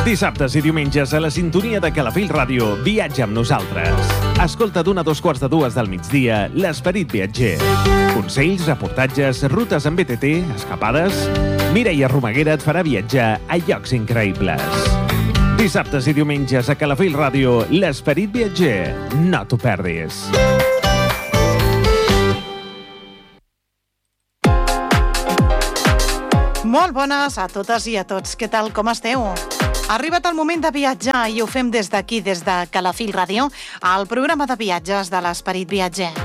Dissabtes i diumenges a la sintonia de Calafell Ràdio, viatja amb nosaltres. Escolta d'1 a 2:45 del migdia l'Esperit Viatger. Consells, reportatges, rutes amb BTT, escapades... Mireia Romaguera et farà viatjar a llocs increïbles. Dissabtes i diumenges a Calafell Ràdio, l'Esperit Viatger. No t'ho perdis. Molt bones a totes i a tots. Què tal, com esteu? Ha arribat el moment de viatjar i ho fem des d'aquí, des de Calafell Ràdio, al programa de viatges de l'Esperit Viatger.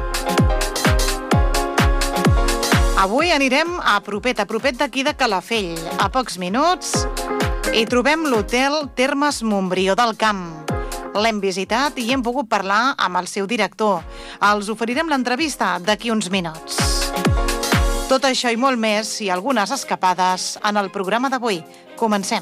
Avui anirem a propet d'aquí de Calafell. A pocs minuts hi trobem l'hotel Termes Montbrió del Camp. L'hem visitat i hem pogut parlar amb el seu director. Els oferirem l'entrevista d'aquí uns minuts. Tot això i molt més i algunes escapades en el programa d'avui. Comencem.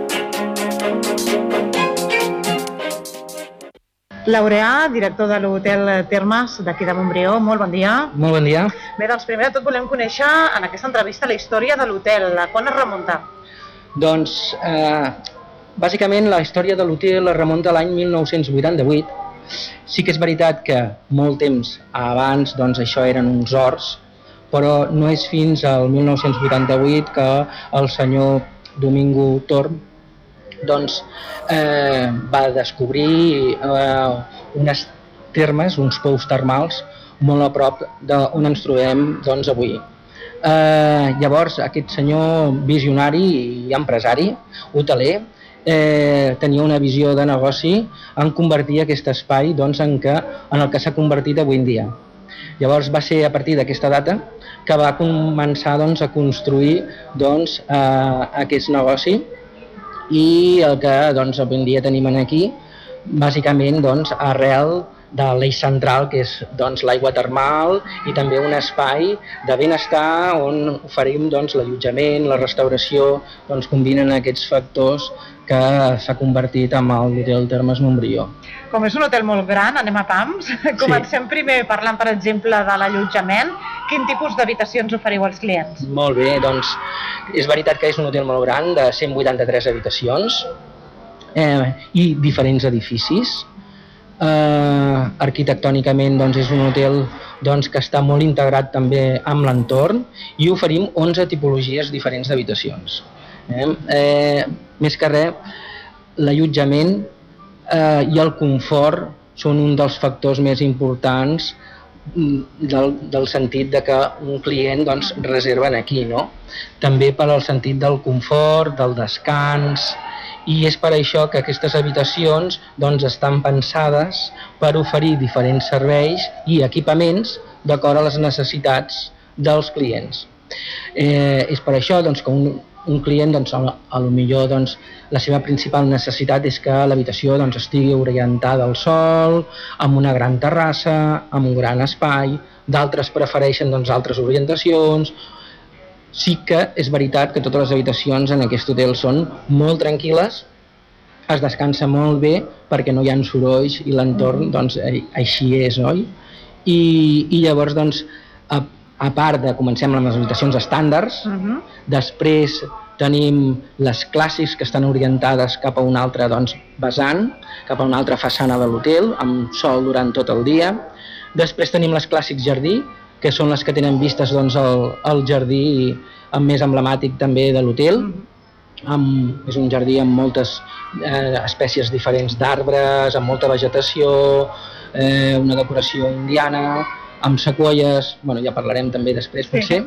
Laureà, director de l'hotel Termes d'aquí de Montbrió, molt bon dia. Molt bon dia. Bé, doncs primer de tot volem conèixer en aquesta entrevista la història de l'hotel. A quan es remunta? Doncs, bàsicament la història de l'hotel es remunta a l'any 1988. Sí que és veritat que molt temps abans doncs, això eren uns horts, però no és fins al 1988 que el senyor Domingo Torm doncs, va descobrir unes termes, uns pous termals molt a prop d'on ens trobem doncs, avui. Llavors aquest senyor visionari i empresari, hoteler, tenia una visió de negoci en convertir aquest espai doncs, en el que s'ha convertit avui en dia. Llavors va ser a partir d'aquesta data que va començar doncs, a construir doncs, aquest negoci i el que doncs, avui en dia tenim aquí, bàsicament doncs, arrel de l'eix central, que és doncs, l'aigua termal i també un espai de benestar on oferim doncs, l'allotjament, la restauració, doncs, combinen aquests factors que s'ha convertit en l'hotel Termes Montbrió. Com és un hotel molt gran, anem a pams. Comencem primer parlant, per exemple, de l'allotjament. Quin tipus d'habitacions oferiu als clients? Molt bé, doncs és veritat que és un hotel molt gran, de 183 habitacions i diferents edificis. Arquitectònicament doncs, és un hotel doncs, que està molt integrat també amb l'entorn i oferim 11 tipologies diferents d'habitacions. Més que res, l'allotjament i el confort són un dels factors més importants del sentit de que un client doncs, reserva aquí, no? També per al sentit del confort, del descans, i és per això que aquestes habitacions doncs, estan pensades per oferir diferents serveis i equipaments d'acord a les necessitats dels clients. És per això doncs, que un client, doncs, potser doncs, la seva principal necessitat és que l'habitació doncs, estigui orientada al sol, amb una gran terrassa, amb un gran espai, d'altres prefereixen doncs, altres orientacions. Sí que és veritat que totes les habitacions en aquest hotel són molt tranquil·les, es descansa molt bé perquè no hi ha sorolls i l'entorn doncs, així és, oi? I llavors, doncs, a part de comencem amb les habitacions estàndards, després tenim les clàssics que estan orientades cap a un altre doncs, vessant, cap a una altra façana de l'hotel, amb sol durant tot el dia. Després tenim les clàssics jardí, que són les que tenen vistes doncs, al jardí més emblemàtic també de l'hotel. És un jardí amb moltes espècies diferents d'arbres, amb molta vegetació, una decoració indiana, amb sequoies, bueno, ja parlarem també després potser.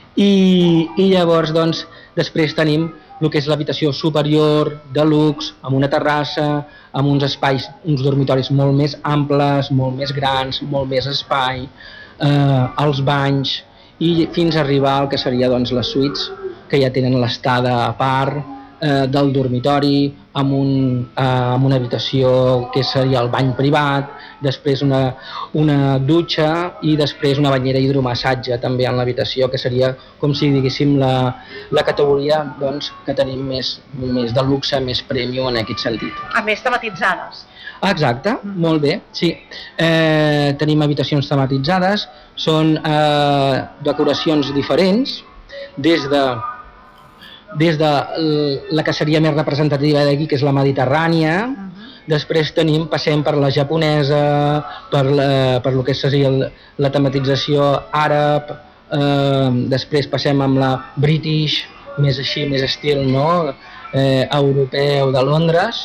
I llavors doncs, després tenim el que és l'habitació superior, de luxe, amb una terrassa, amb uns espais, uns dormitoris molt més amples, molt més grans, molt més espai, els banys i fins a arribar al que seria doncs, les suites, que ja tenen l'estada a part del dormitori, amb una habitació que seria el bany privat, després una dutxa i després una banyera hidromassatge també en l'habitació, que seria com si diguéssim la categoria doncs, que tenim més de luxe, més premium en aquest sentit. A més tematitzades. Exacte, molt bé, sí. Tenim habitacions tematitzades, són decoracions diferents, des de des de la que seria més representativa d'aquí, que és la mediterrània. Després passem per la japonesa, per lo que seria la tematització àrab, després passem amb la British, més així, més estil, no? Europeu de Londres,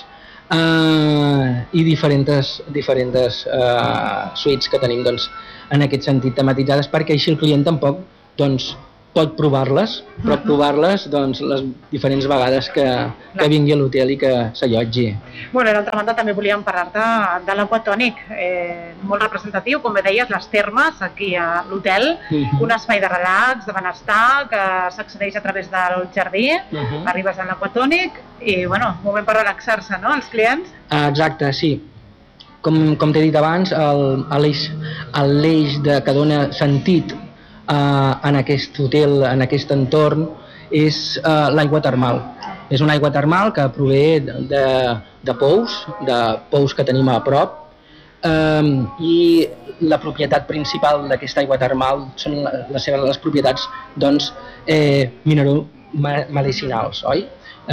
i diferents suites que tenim, doncs, en aquest sentit tematitzades, perquè així el client tampoc, doncs, pot provar-les, doncs, les diferents vegades que vingui a l'hotel i que s'allotgi. Bueno, i d'altra banda també volíem parlar-te de l'Aquatònic, molt representatiu, com bé deies, les termes aquí a l'hotel, un espai de relax, de benestar, que s'accedeix a través del jardí, arribes a l'Aquatònic i, bueno, moment per relaxar-se, no?, els clients? Exacte, sí. Com t'he dit abans, l'eix que dona sentit en aquest hotel, en aquest entorn, és l'aigua termal. És una aigua termal que prové de pous que tenim a prop, i la propietat principal d'aquesta aigua termal són les propietats, doncs, medicinals, oi?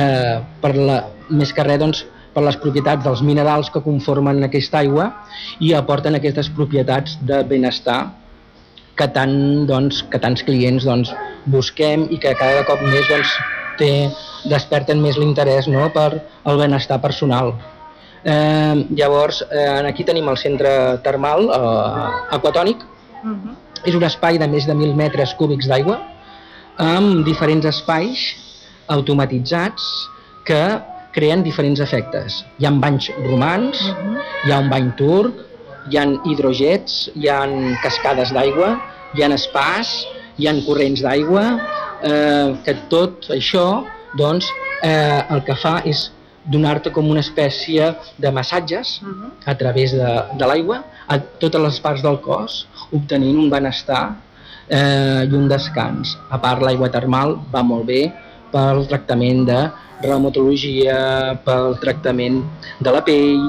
Més que res, doncs, per les propietats dels minerals que conformen aquesta aigua i aporten aquestes propietats de benestar que tants clients, doncs, busquem i que cada cop més, doncs, desperten més l'interès, no?, per el benestar personal. Llavors, aquí tenim el centre termal Aquatònic. És un espai de més de 1.000 metres cúbics d'aigua, amb diferents espais automatitzats que creen diferents efectes. Hi ha banys romans, hi ha un bany turc, hi ha hidrojets, hi ha cascades d'aigua, hi ha spas, hi ha corrents d'aigua, que tot això, doncs, el que fa és donar-te com una espècie de massatges a través de l'aigua a totes les parts del cos, obtenint un benestar i un descans. A part, l'aigua termal va molt bé pel tractament de reumatologia, pel tractament de la pell,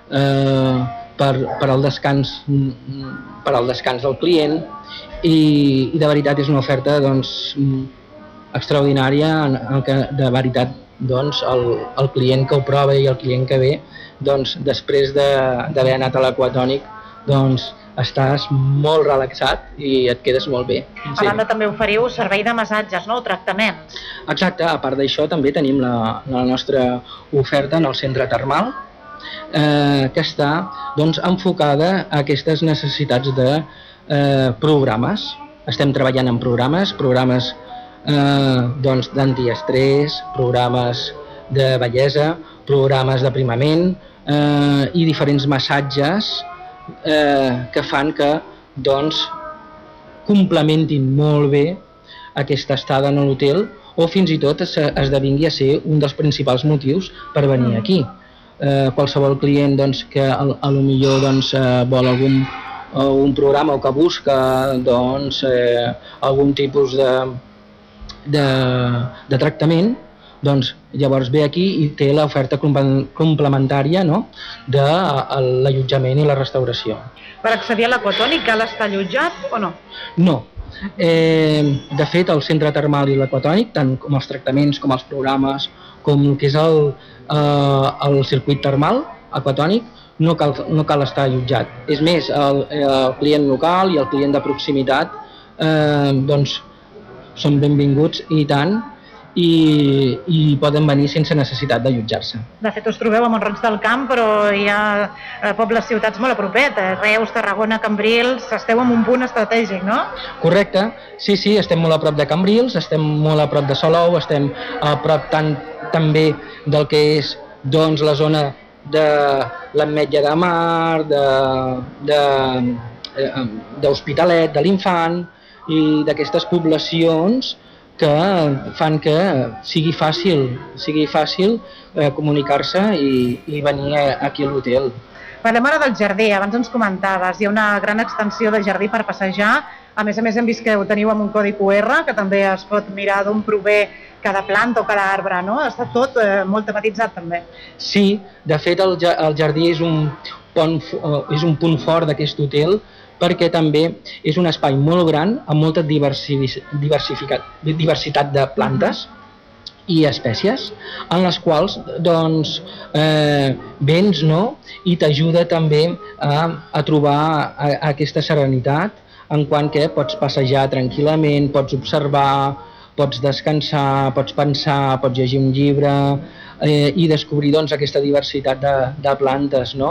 per al descans del client, i de veritat és una oferta, doncs, extraordinària, en què de veritat, doncs, el client que ho prova i el client que ve, doncs, després d'haver anat a l'Aquatònic, doncs, estàs molt relaxat i et quedes molt bé. A banda també oferiu servei de massatges, no?, o tractaments. Exacte, a part d'això també tenim la nostra oferta en el centre termal, que està, doncs, enfocada a aquestes necessitats de programes. Estem treballant en programes doncs, d'antiestrès, programes de bellesa, programes d'aprimament i diferents massatges que fan que, doncs, complementin molt bé aquesta estada en l'hotel, o fins i tot esdevingui a ser un dels principals motius per venir aquí. Qualsevol client, doncs, que a lo millor, doncs, vol un programa o que busca, doncs, algun tipus de tractament, doncs llavors ve aquí i té l'oferta complementària, no?, de l'allotjament i la restauració. Per accedir a l'Aquatònic cal estar allotjat o no? No. De fet, el centre termal i l'Aquatònic, tant com els tractaments, com els programes, com el que és el circuit termal aquatònic, no cal estar allotjat. És més, el client local i el client de proximitat, doncs, són benvinguts i tant, i poden venir sense necessitat d'allotjar-se. De fet, us trobeu a Mont-roig del Camp, però hi ha pobles, ciutats molt a propet, Reus, Tarragona, Cambrils, esteu en un punt estratègic, no? Correcte, sí, estem molt a prop de Cambrils, estem molt a prop de Salou, estem a prop també del que és, doncs, la zona de l'Ametlla de Mar, d'Hospitalet, de l'Infant, i d'aquestes poblacions que fan que sigui fàcil comunicar-se i venir aquí a l'hotel. Parlem ara del jardí, abans ens comentaves, hi ha una gran extensió de jardí per passejar, a més hem vist que ho teniu amb un codi QR, que també es pot mirar d'on prové cada planta o cada arbre, no? Està tot molt tematitzat també. Sí, de fet el jardí és un punt fort d'aquest hotel, perquè també és un espai molt gran amb molta diversitat de plantes i espècies, en les quals doncs, vens, no? I t'ajuda també a trobar aquesta serenitat, en quant que pots passejar tranquil·lament, pots observar, pots descansar, pots pensar, pots llegir un llibre i descobrir doncs, aquesta diversitat de plantes. No?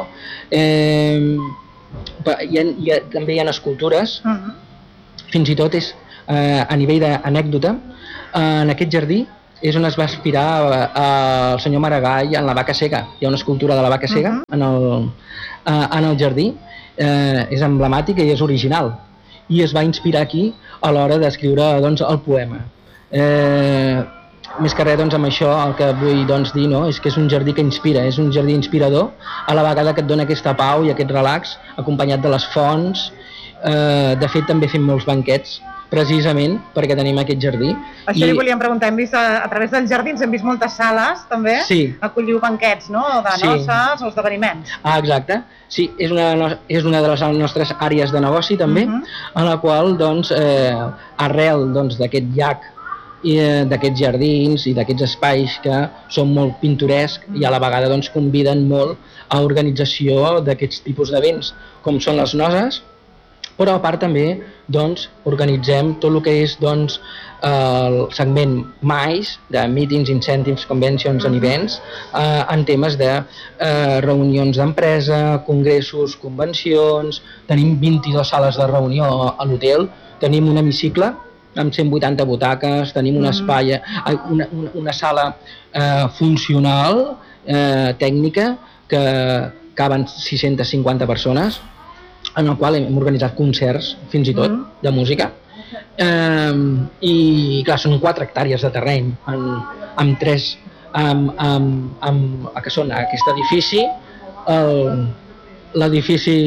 També hi ha escultures, fins i tot és a nivell d'anècdota, en aquest jardí és on es va inspirar el senyor Maragall en la vaca cega. Hi ha una escultura de la vaca cega en el jardí, és emblemàtica i és original, i es va inspirar aquí a l'hora d'escriure doncs, el poema. Més que res, doncs, amb això el que vull dir, no? És que és un jardí que inspira, és un jardí inspirador, a la vegada que et dona aquesta pau i aquest relax, acompanyat de les fonts. De fet, també fem molts banquets, precisament perquè tenim aquest jardí. Això li volíem preguntar, hem vist a través dels jardins, hem vist moltes sales també, acolliu banquets, no? De noces o esdeveniments. Exacte, sí, és una de les nostres àrees de negoci també, en la qual doncs, arrel d'aquest llac i d'aquests jardins i d'aquests espais que són molt pintorescs i a la vegada doncs, conviden molt a organització d'aquests tipus d'events, com són les noces, però a part també doncs, organitzem tot el que és doncs, el segment MAIS, de Meetings, Incentives, Conventions and Events, en temes de reunions d'empresa, congressos, convencions. Tenim 22 sales de reunió a l'hotel, tenim un hemicicle amb 180 butaques, tenim un espai, una sala funcional, tècnica, que caben 650 persones, en el qual hem organitzat concerts, fins i tot, de música. I, clar, són 4 hectàrees de terreny, amb 3, que són aquest edifici, l'edifici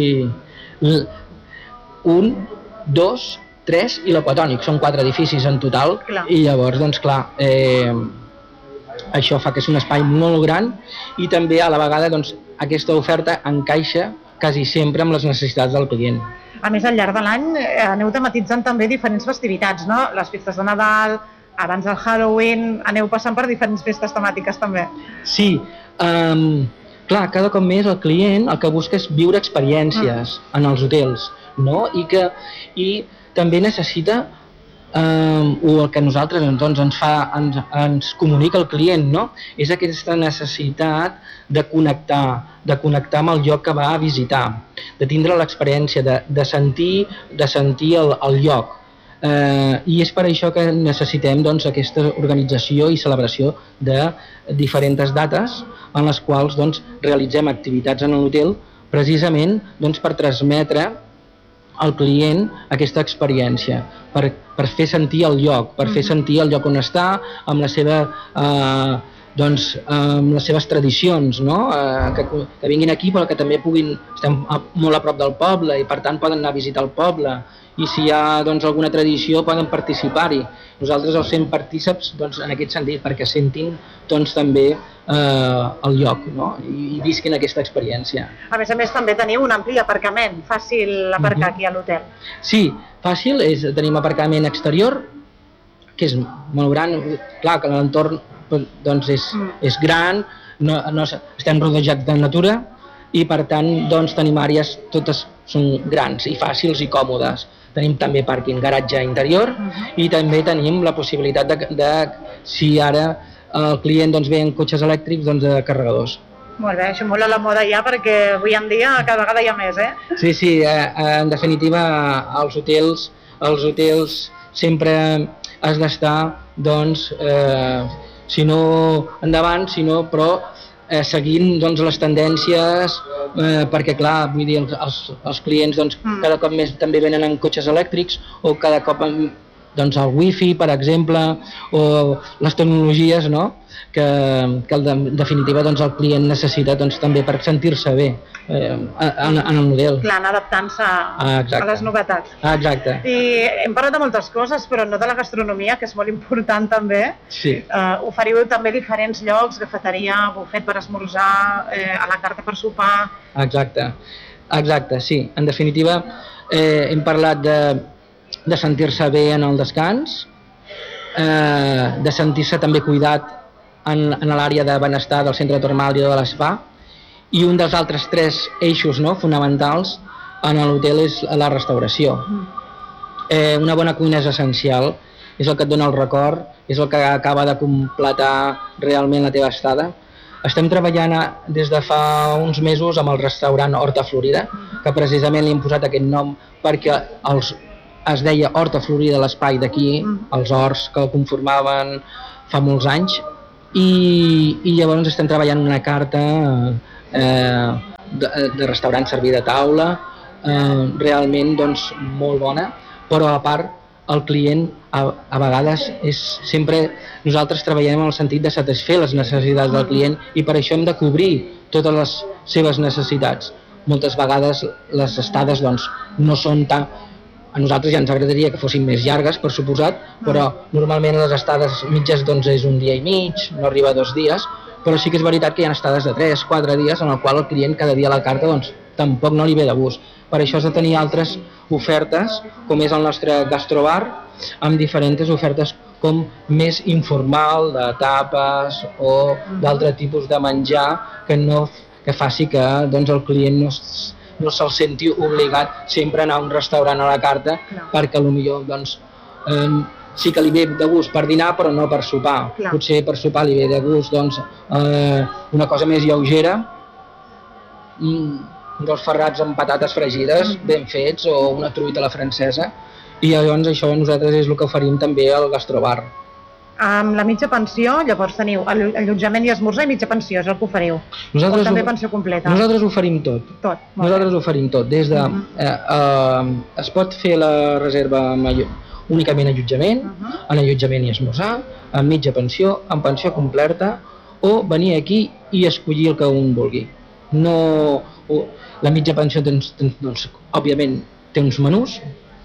1, 2, 3 i l'Aquatònic. Són 4 edificis en total, i llavors, doncs, clar, això fa que és un espai molt gran i també a la vegada doncs, aquesta oferta encaixa quasi sempre amb les necessitats del client. A més, al llarg de l'any aneu tematitzant també diferents festivitats, no? Les festes de Nadal, abans del Halloween, aneu passant per diferents festes temàtiques també. Sí, clar, cada cop més el client el que busca és viure experiències en els hotels, no? I també necessita, o el que nosaltres doncs, ens comunica el client, no? És aquesta necessitat de connectar amb el lloc que va a visitar, de tindre l'experiència, de sentir el lloc. I és per això que necessitem doncs, aquesta organització i celebració de diferents dates en les quals doncs, realitzem activitats en l'hotel precisament doncs, per transmetre al client aquesta experiència, per fer sentir el lloc, per fer sentir el lloc on està, amb la seva, amb les seves tradicions, no? Que vinguin aquí però que també estem molt a prop del poble i per tant poden anar a visitar el poble, i si hi ha doncs, alguna tradició poden participar-hi. Nosaltres els fem partíceps doncs, en aquest sentit, perquè sentin doncs, també el lloc, no? I visquin aquesta experiència. A més, també teniu un ampli aparcament, fàcil aparcar aquí a l'hotel. Sí, fàcil, tenim aparcament exterior, que és molt gran, clar que l'entorn doncs, és gran, estem rodejats de natura i per tant doncs, tenim àrees, totes són grans i fàcils i còmodes. Tenim també pàrquing, garatge interior i també tenim la possibilitat de si ara el client doncs, ve en cotxes elèctrics, doncs, de carregadors. Molt bé, això molt a la moda ja, perquè avui en dia cada vegada hi ha més, eh? Sí, en definitiva, els hotels sempre has d'estar, doncs, si no endavant, però seguint doncs, les tendències, perquè clar, vull dir, els clients doncs, cada cop més també venen en cotxes elèctrics o cada cop doncs, el wifi, per exemple, o les tecnologies, no? que en definitiva doncs, el client necessita doncs, també per sentir-se bé en el model. Clar, adaptant-se a les novetats. Exacte. I hem parlat de moltes coses, però no de la gastronomia, que és molt important també. Sí. Oferiu també diferents llocs, cafeteria, bufet per esmorzar, a la carta per sopar... Exacte, sí. En definitiva, hem parlat de sentir-se bé en el descans, de sentir-se també cuidat en l'àrea de benestar del centre termal i de l'espa. I un dels altres 3 eixos, no, fonamentals en l'hotel és la restauració. Una bona cuina és essencial, és el que et dona el record, és el que acaba de completar realment la teva estada. Estem treballant des de fa uns mesos amb el restaurant Horta Florida, que precisament li hem posat aquest nom perquè es deia Horta Florida l'espai d'aquí, els horts que el conformaven fa molts anys, i llavors estem treballant una carta de restaurant servir de taula, realment doncs, molt bona, però a part el client a vegades és sempre... Nosaltres treballem en el sentit de satisfer les necessitats del client i per això hem de cobrir totes les seves necessitats. Moltes vegades les estades doncs, no són tan... A nosaltres ja ens agradaria que fossin més llargues, per suposat, però normalment les estades mitges doncs, és un dia i mig, no arriba a 2 dies, però sí que és veritat que hi ha estades de 3-4 dies en el qual el client cada dia a la carta doncs, tampoc no li ve de gust. Per això has de tenir altres ofertes, com és el nostre gastrobar, amb diferents ofertes com més informal, de tapes o d'altre tipus de menjar que faci que doncs, el client no se'l senti obligat sempre a anar a un restaurant a la carta perquè potser doncs, sí que li ve de gust per dinar però no per sopar. Potser per sopar li ve de gust doncs, una cosa més lleugera, dos ferrats amb patates fregides ben fets o una truita a la francesa, i llavors això nosaltres és el que oferim també al gastrobar. Amb la mitja pensió, llavors teniu allotjament i esmorzar i mitja pensió, és el que oferiu? O també pensió completa? Nosaltres oferim tot. Nosaltres oferim tot. Des de, es pot fer la reserva únicament allotjament, en allotjament i esmorzar, amb mitja pensió, amb pensió completa, o venir aquí i escollir el que un vulgui. La mitja pensió, doncs, òbviament, té uns menús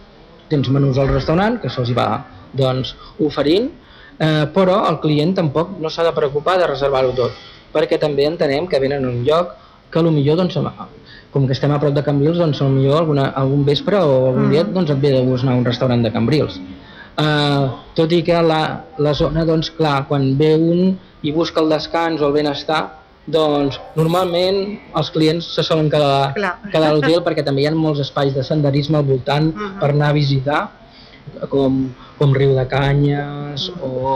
al restaurant, que se'ls va oferint, però el client tampoc no s'ha de preocupar de reservar-ho tot, perquè també entenem que venen a un lloc que potser, com que estem a prop de Cambrils, potser algun vespre o algun dia et ve de gust anar a un restaurant de Cambrils. Tot i que la zona, clar, quan ve un i busca el descans o el benestar, doncs normalment els clients se solen quedar a l'hotel perquè també hi ha molts espais de senderisme al voltant per anar a visitar, com Riu de Canyes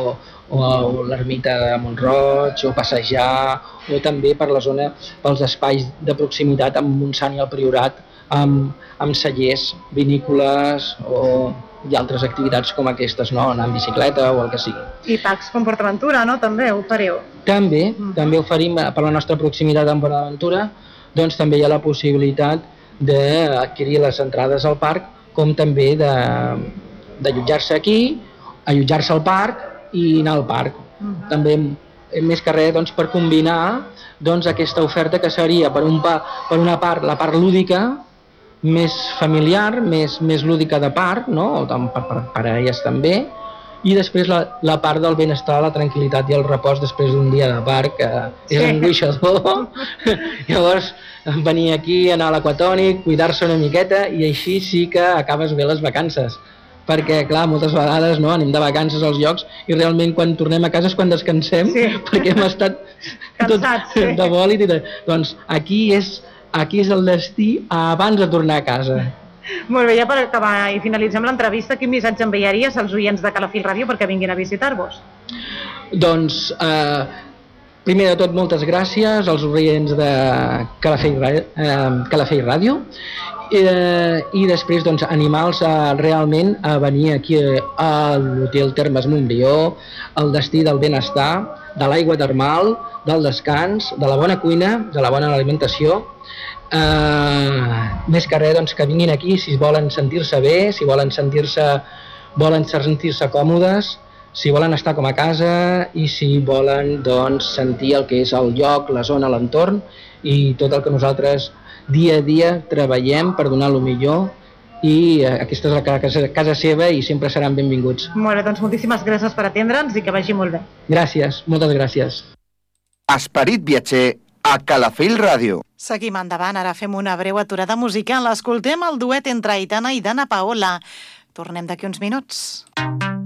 o l'ermita de Mont-roig, o passejar, o també per la zona, pels espais de proximitat amb Montsant i el Priorat, amb cellers, vinícoles i altres activitats com aquestes, no? Anar en bicicleta o el que sigui. I Pax com PortAventura, no? També ho oferiu? També oferim, per la nostra proximitat amb PortAventura, doncs també hi ha la possibilitat d'adquirir les entrades al parc, com també d'allotjar-se aquí, allotjar-se al parc i anar al parc. També, més que res, doncs, per combinar aquesta oferta que seria, per una part, la part lúdica, més familiar, més lúdica de parc, no? Per a elles també, i després la part del benestar, la tranquil·litat i el repòs després d'un dia de parc, que és angoixador. Llavors, venir aquí, anar a l'Aquatònic, cuidar-se una miqueta, i així sí que acabes bé les vacances. Perquè, clar, moltes vegades anem de vacances als llocs i realment quan tornem a casa és quan descansem, perquè hem estat cansats, de bòlit. Doncs aquí és el destí abans de tornar a casa. Molt bé, ja per acabar i finalitzem l'entrevista, quin missatge enviaries als oients de Calafell Ràdio perquè vinguin a visitar-vos? Doncs, primer de tot, moltes gràcies als oients de Calafell Ràdio, i després animar-los realment a venir aquí a l'Hotel Termes Montbrió, el destí del benestar, de l'aigua termal, del descans, de la bona cuina, de la bona alimentació. Més que res, que vinguin aquí si volen sentir-se bé, si volen sentir-se còmodes, si volen estar com a casa i si volen sentir el que és el lloc, la zona, l'entorn i tot el que nosaltres dia a dia treballem per donar el millor, i aquesta és la casa seva i sempre seran benvinguts. Molt bé, doncs moltíssimes gràcies per atendre'ns i que vagi molt bé. Gràcies, moltes gràcies. Esperit viatger a Calafell Ràdio. Seguim endavant, ara fem una breu aturada musical. Escoltem el duet entre Aitana i Dana Paola. Tornem d'aquí uns minuts.